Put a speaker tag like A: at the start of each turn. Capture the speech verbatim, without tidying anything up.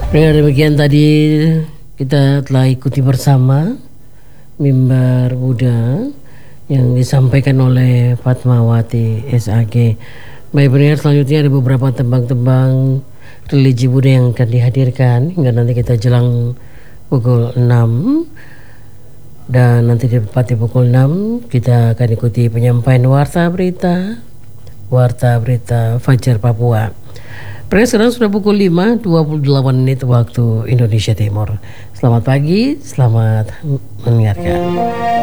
A: Dengan demikian tadi kita telah ikuti bersama mimbar Buddha yang disampaikan oleh Fatmawati S A G. Baik pendengar, selanjutnya ada beberapa tembang-tembang religi Buddha yang akan dihadirkan hingga nanti kita jelang pukul enam. Dan nanti di tepat di pukul enam kita akan ikuti penyampaian warta berita Warta berita Fajar Papua. Pada sekarang sudah pukul lima dua puluh delapan menit waktu Indonesia Timur. Selamat pagi, selamat mendengarkan.